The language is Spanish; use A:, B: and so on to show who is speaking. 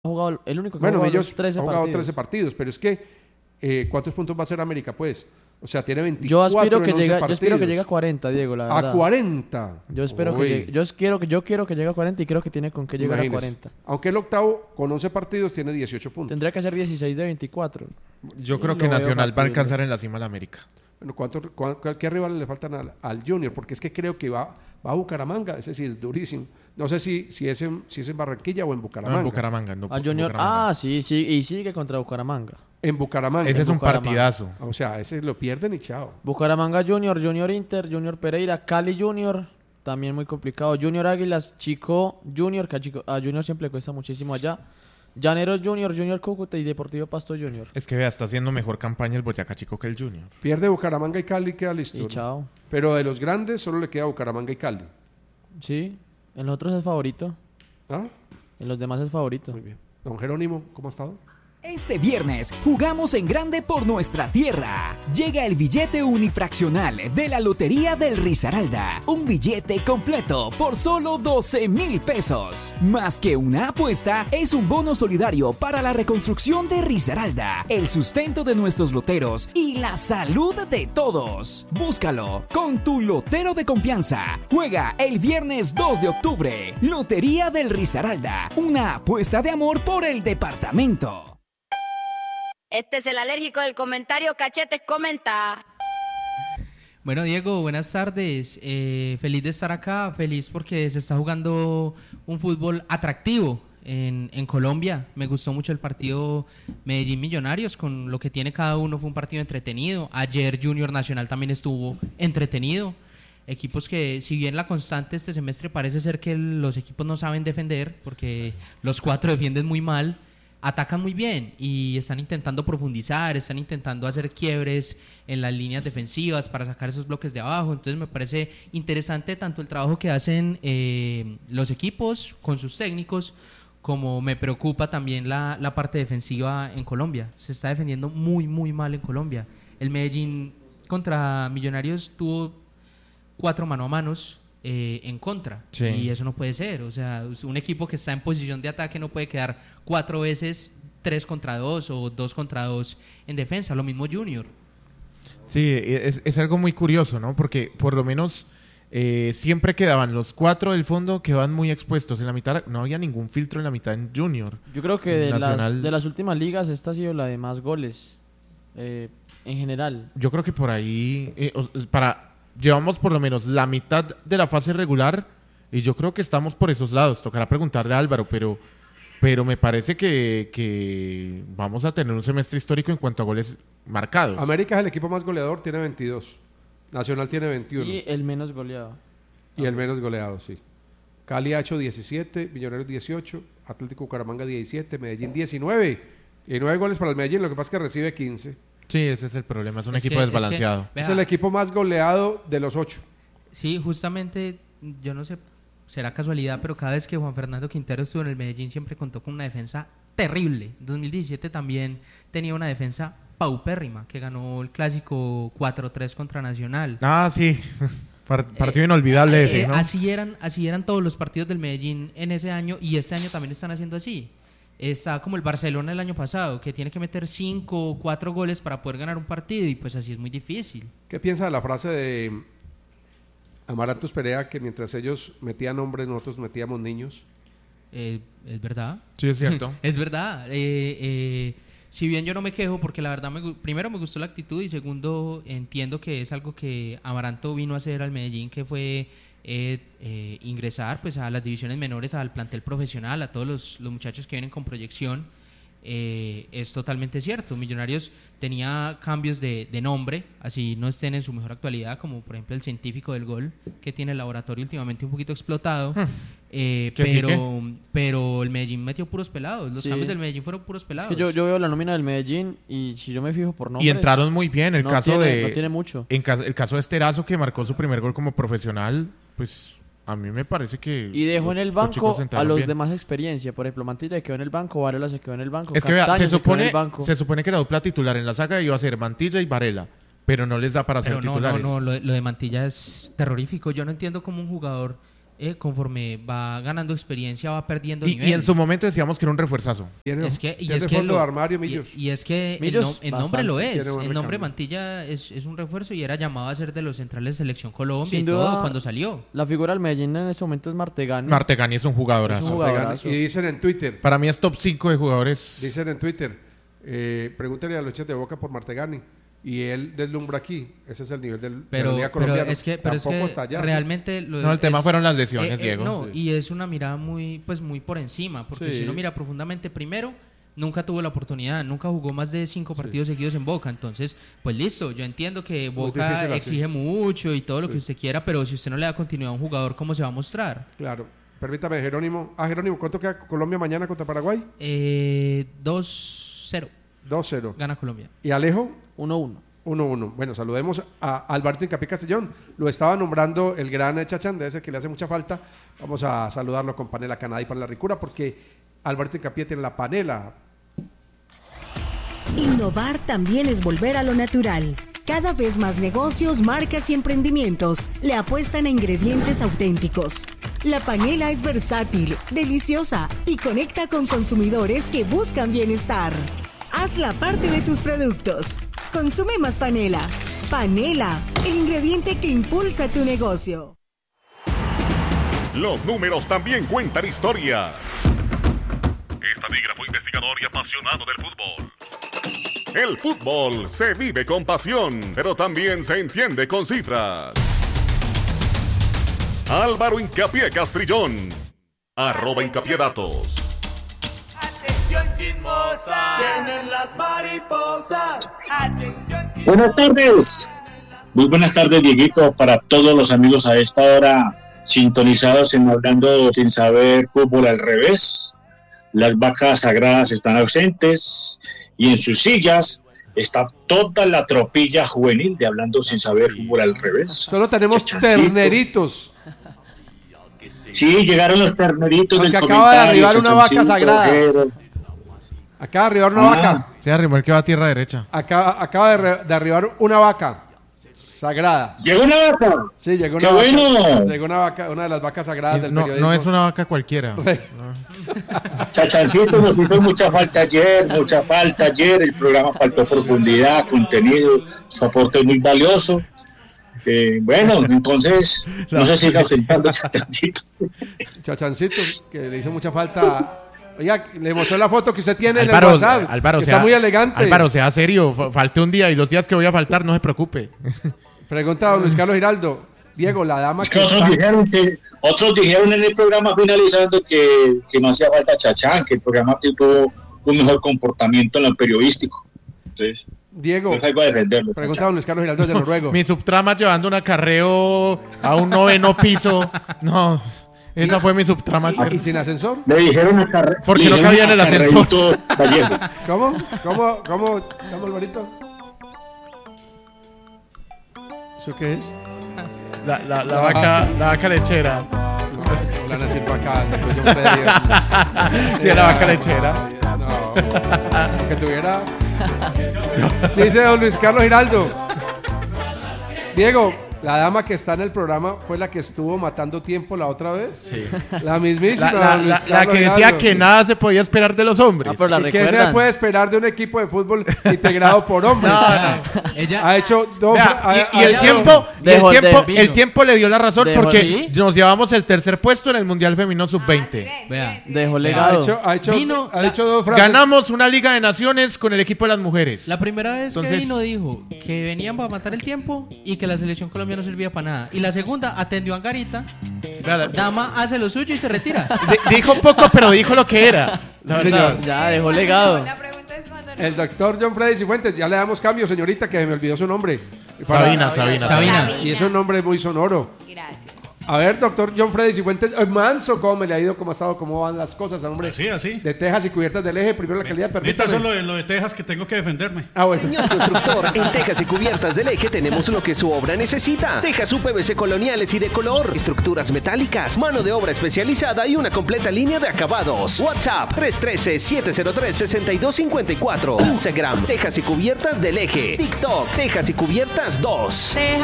A: jugado, el único que ha
B: Bueno,
A: jugado
B: ellos
A: los 13
B: han jugado
A: partidos.
B: 13 partidos, pero es que ¿cuántos puntos va a hacer América, pues? O sea, tiene 24
A: Yo aspiro que
B: en 11
A: llegue, yo
B: partidos.
A: espero que llegue a 40, Diego, la verdad.
B: A 40.
A: Yo espero que
B: Uy.
A: llegue, yo quiero que llegue a 40 y creo que tiene con qué llegar a
B: Imagínese.
A: 40.
B: Aunque el octavo con 11 partidos tiene 18 puntos.
A: Tendría que ser 16 de 24.
C: Yo creo
A: Lo
C: que
A: veo
C: Nacional va a
A: factible.
C: alcanzar en la cima a la América.
B: Bueno, ¿qué rivales le faltan al Junior? Porque es que creo que va a Bucaramanga. Ese sí es durísimo. No sé si es en Barranquilla o en
C: No,
B: Bucaramanga.
C: en Bucaramanga. No,
A: Al Junior,
C: Bucaramanga.
A: sí, y sigue contra Bucaramanga.
B: En Bucaramanga.
C: Ese es un
A: Bucaramanga.
C: partidazo.
B: O sea, ese lo pierden y chao.
A: Bucaramanga Junior, Junior Inter, Junior Pereira, Cali Junior, también muy complicado. Junior Águilas, Chico Junior, que a Junior siempre le cuesta muchísimo allá. Llaneros Junior, Junior Cúcuta y Deportivo Pasto Junior.
C: Es que vea, está haciendo mejor campaña el Boyacá Chico que el Junior.
B: Pierde Bucaramanga y Cali, queda listo.
A: Y
B: ¿no?
A: chao.
B: Pero de los grandes solo le queda Bucaramanga y Cali.
A: Sí, en los otros es favorito.
B: ¿Ah?
A: En los demás es favorito.
B: Muy bien. Don Jerónimo, ¿cómo ha estado?
D: Este viernes jugamos en grande por nuestra tierra. Llega el billete unifraccional de la Lotería del Risaralda. Un billete completo por solo 12,000 pesos. Más que una apuesta, es un bono solidario para la reconstrucción de Risaralda, el sustento de nuestros loteros y la salud de todos. Búscalo con tu lotero de confianza. Juega el viernes 2 de octubre. Lotería del Risaralda. Una apuesta de amor por el departamento.
E: Este es el alérgico del comentario, Cachetes comenta.
F: Bueno, Diego, buenas tardes. Feliz de estar acá, feliz porque se está jugando un fútbol atractivo en Colombia. Me gustó mucho el partido Medellín Millonarios, con lo que tiene cada uno, fue un partido entretenido. Ayer Junior Nacional también estuvo entretenido. Equipos que, si bien la constante este semestre parece ser que los equipos no saben defender, porque los 4 defienden muy mal, atacan muy bien y están intentando profundizar, están intentando hacer quiebres en las líneas defensivas para sacar esos bloques de abajo. Entonces me parece interesante tanto el trabajo que hacen los equipos con sus técnicos, como me preocupa también la parte defensiva en Colombia. Se está defendiendo muy, muy mal en Colombia. El Medellín contra Millonarios tuvo 4 mano a manos en contra,
C: Sí.
F: y eso no puede ser. O sea, un equipo que está en posición de ataque no puede quedar 4 veces 3 contra 2 o 2 contra 2 en defensa. Lo mismo Junior.
C: Sí, es algo muy curioso, ¿no? Porque por lo menos siempre quedaban los 4 del fondo, quedaban muy expuestos. En la mitad no había ningún filtro en la mitad en Junior.
A: Yo creo que de
C: Nacional-
A: las últimas ligas esta ha sido la de más goles en general.
C: Yo creo que por ahí llevamos por lo menos la mitad de la fase regular y yo creo que estamos por esos lados. Tocará preguntarle a Álvaro, pero me parece que vamos a tener un semestre histórico en cuanto a goles marcados.
B: América es el equipo más goleador, tiene 22. Nacional tiene 21.
A: Y el menos goleado.
B: Y el menos goleado, sí. Cali ha hecho 17, Millonarios 18, Atlético Bucaramanga 17, Medellín 19. Y 9 goles para el Medellín, lo que pasa es que recibe 15.
C: Sí, ese es el problema, es un
F: Es
C: equipo
F: que-
C: desbalanceado.
B: Es el equipo más goleado de los 8.
F: Sí, justamente, yo no sé, será casualidad, pero cada vez que Juan Fernando Quintero estuvo en el Medellín siempre contó con una defensa terrible. En 2017 también tenía una defensa paupérrima, que ganó el clásico 4-3 contra Nacional.
C: Ah, sí. Partido inolvidable ese, ¿no?
F: Así eran todos los partidos del Medellín en ese año, y este año también están haciendo así. Está como el Barcelona el año pasado, que tiene que meter 5 o 4 goles para poder ganar un partido, y pues así es muy difícil.
B: ¿Qué piensa de la frase de Amarantos Perea que mientras ellos metían hombres, nosotros metíamos niños?
F: Es verdad.
C: Sí, es cierto.
F: Es verdad. Si bien yo no me quejo, porque la verdad, primero me gustó la actitud, y segundo, entiendo que es algo que Amaranto vino a hacer al Medellín, que fue ingresar pues a las divisiones menores, al plantel profesional, a todos los muchachos que vienen con proyección. Es totalmente cierto. Millonarios tenía cambios de nombre, así no estén en su mejor actualidad, como por ejemplo el científico del gol, que tiene el laboratorio últimamente un poquito explotado. Pero el Medellín metió puros pelados. Los
A: Sí.
F: cambios del Medellín fueron puros
A: Es
F: pelados.
A: que yo veo la nómina del Medellín y si yo me fijo por nombres...
C: Y entraron muy bien. El
A: no
C: caso
A: tiene- no tiene mucho.
C: el caso de Esterazo, que marcó su primer gol como profesional, pues a mí me parece que...
A: Y dejó en el
C: los
A: banco
C: chicos
A: a
C: entraron
A: los
C: bien.
A: de más experiencia. Por ejemplo, Mantilla quedó en el banco, Varela se quedó en el banco,
C: Es que vea,
A: Castaño
C: se
A: quedó en el
C: supone,
A: banco.
C: se supone que la dupla titular en la saga iba a ser Mantilla y Varela, pero no les da para
F: Pero
C: ser
F: no,
C: titulares.
F: lo de Mantilla es terrorífico. Yo no entiendo cómo un jugador conforme va ganando experiencia, va perdiendo
C: Y
F: nivel.
C: en su momento decíamos que era un refuerzazo.
B: Tiene,
F: Es que,
B: tiene fondo de armario, Millos.
F: y es que
A: Millos,
F: el nombre lo
B: bastante.
F: es.
B: Tiene buen
F: El nombre
B: recambio.
F: Mantilla es un refuerzo y era llamado a ser de los centrales de Selección Colombia
A: Sin
F: y todo
A: duda,
F: cuando salió.
A: La figura del Medellín en ese momento es Martegani.
C: Martegani es un jugadorazo.
A: Es un
B: Oigan,
A: jugadorazo.
B: y dicen en Twitter,
C: Para mí es top 5 de jugadores.
B: dicen en Twitter, pregúntale a los chats de Boca por Martegani. Y él deslumbra aquí. Ese es el nivel de la
F: Pero
B: liga colombiana.
F: es que
B: Tampoco está allá. ¿sí?
F: realmente
C: No, el tema fueron las lesiones, Diego.
F: No,
C: Sí.
F: y es una mirada muy por encima, porque
A: Sí.
F: si uno mira profundamente, primero nunca tuvo la oportunidad, nunca jugó más de 5 partidos seguidos en Boca, entonces pues listo, yo entiendo que
B: Muy
F: Boca
B: difícil así.
F: exige mucho y todo lo
B: Sí.
F: que usted quiera, pero si usted no le da continuidad a un jugador, ¿cómo se va a mostrar?
B: Claro. Permítame, Jerónimo. Jerónimo, ¿cuánto queda Colombia mañana contra Paraguay?
F: 2-0
B: 2-0.
F: gana Colombia.
B: ¿Y Alejo?
A: 1-1.
B: 1-1. Bueno, saludemos a Alberto Incapié Castellón. Lo estaba nombrando el gran Chachán, de ese que le hace mucha falta. Vamos a saludarlo con panela Canadá y para la ricura, porque Alberto Incapié tiene la panela.
G: Innovar también es volver a lo natural. Cada vez más negocios, marcas y emprendimientos le apuestan a ingredientes auténticos. La panela es versátil, deliciosa y conecta con consumidores que buscan bienestar. Hazla parte de tus productos. Consume más panela. Panela, el ingrediente que impulsa tu negocio.
H: Los números también cuentan historias. Estadígrafo, investigador y apasionado del fútbol. El fútbol se vive con pasión, pero también se entiende con cifras. Álvaro Incapié Castrillón. @IncapiéDatos.
I: Atención chismosa, tienen las mariposas. Atención chismosa.
J: Buenas tardes. Muy buenas tardes, Dieguito, para todos los amigos a esta hora sintonizados en Hablando Sin Saber Fútbol al Revés. Las vacas sagradas están ausentes y en sus sillas está toda la tropilla juvenil de Hablando Sin Saber Fútbol al Revés.
B: Solo tenemos
J: Chachancito.
B: terneritos.
J: Sí, llegaron los terneritos
B: Porque
J: del
B: acaba de
J: comentario,
B: arribar una vaca
J: Chachancito,
B: sagrada.
J: Ojero.
B: Acaba de arribar una vaca.
C: Se arrimó el que va a tierra derecha.
B: Acaba de arribar una vaca sagrada.
J: ¿Llegó una vaca?
B: Sí, llegó
J: ¡Qué
B: una vaca.
J: bueno!
B: Llegó una vaca, una de las vacas sagradas del
C: No,
B: periodismo.
C: no es una vaca cualquiera.
J: Chachancito nos hizo mucha falta ayer. El programa faltó profundidad, contenido, su aporte es muy valioso. Bueno, entonces no se siga ausentando Chachancito.
B: Chachancito, que le hizo mucha falta. Oiga, le mostró la foto que usted tiene en el
C: Álvaro,
B: WhatsApp.
C: Álvaro,
B: que
C: sea,
B: está muy elegante.
C: Álvaro, sea serio. Falté un día y los días que voy a faltar, no se preocupe.
B: Pregunta a don Luis Carlos Giraldo. Diego, la dama
J: Es
B: que
J: que
B: está...
J: otros dijeron en el programa finalizando que no hacía falta Chachán, que el programa tuvo un mejor comportamiento en lo periodístico. Entonces,
B: Diego,
J: yo salgo a defenderlo.
B: pregunta a don Luis Carlos Giraldo de Noruego.
C: Mi subtrama llevando un acarreo a un 9º piso. No, esa fue mi subtrama.
B: ¿Y sin ascensor?
J: Le dijeron a Carrero.
C: Porque no cabía en el ascensor.
B: ¿Cómo, Alvarito? ¿Eso qué es?
C: La vaca lechera.
B: La nací vaca. Después yo pedí.
C: Sí, la vaca lechera.
B: No, que tuviera. Dice don Luis Carlos Giraldo. Diego, la dama que está en el programa fue la que estuvo matando tiempo la otra vez.
C: Sí.
B: La mismísima.
C: La
B: don Luis
C: que
B: Carlos
C: decía
B: Giraldo.
C: que nada se podía esperar de los hombres.
A: pero la
B: ¿Y qué se
A: recuerdan.
B: puede esperar de un equipo de fútbol integrado por hombres?
F: Ella
B: Ha hecho dos.
C: Vea, y
B: ha
C: el
B: hecho-
C: tiempo,
A: Dejó-
C: el tiempo le dio la razón
A: Dejó-
C: porque
A: ¿sí?
C: nos llevamos el tercer puesto en el Mundial Femenino Sub-20.
F: Vea,
A: Dejó
B: Ha
A: legado.
B: hecho
F: Vino
B: dos frases.
C: Ganamos una Liga de Naciones con el equipo de las mujeres.
F: la primera vez
C: Entonces-
F: que vino dijo que venían para matar el tiempo y que la selección colombiana no servía para nada. Y la segunda atendió a Angarita, dama hace lo suyo y se retira.
C: Dijo poco, pero dijo lo que era. La
B: Sí,
C: verdad.
B: señor.
A: Ya, dejó legado.
K: La pregunta es cuando
B: El doctor John Freddy Cifuentes, ya le damos cambio, señorita, que me olvidó su nombre. Para-
F: Sabina.
B: Y es un nombre muy sonoro.
K: Gracias.
B: A ver, doctor John Freddy Cifuentes, manso, ¿cómo me le ha ido? ¿Cómo ha estado? ¿Cómo van las cosas, hombre?
L: Así.
B: De tejas y cubiertas del eje, primero la calidad,
L: Ahorita
B: permítame.
L: son lo de Texas que tengo que defenderme.
B: Ah, bueno.
M: Señor constructor, en Tejas y Cubiertas del Eje tenemos lo que su obra necesita. Tejas UPVC coloniales y de color, estructuras metálicas, mano de obra especializada y una completa línea de acabados. WhatsApp 313-703-6254. Instagram Tejas y Cubiertas del Eje. TikTok Tejas y Cubiertas 2.